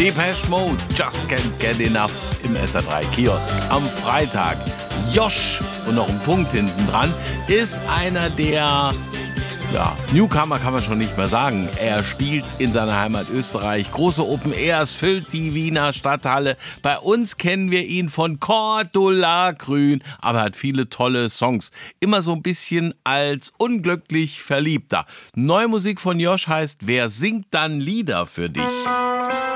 Depeche Mode, Just Can't Get Enough im SR3 Kiosk. Am Freitag. Josh, und noch ein Punkt hinten dran, ist einer der Newcomer kann man schon nicht mehr sagen. Er spielt in seiner Heimat Österreich. Große Open Airs, füllt die Wiener Stadthalle. Bei uns kennen wir ihn von Cordula Grün, aber er hat viele tolle Songs. Immer so ein bisschen als unglücklich Verliebter. Neue Musik von Josh heißt Wer singt dann Lieder für dich?